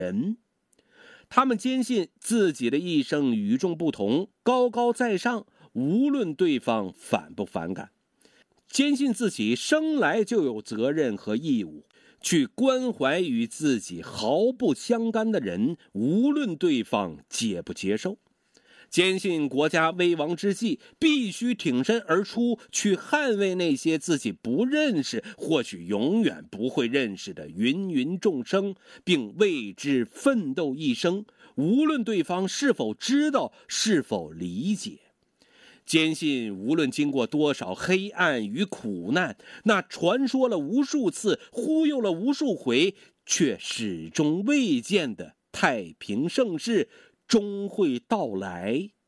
他们坚信自己的一生与众不同，高高在上，无论对方反不反感，坚信自己生来就有责任和义务去关怀与自己毫不相干的人，无论对方接不接受，坚信国家危亡之际必须挺身而出，去捍卫那些自己不认识，或许永远不会认识的芸芸众生，并为之奋斗一生，无论对方是否知道，是否理解。坚信无论经过多少黑暗与苦难，那传说了无数次，忽悠了无数回，却始终未见的太平盛世终会到来。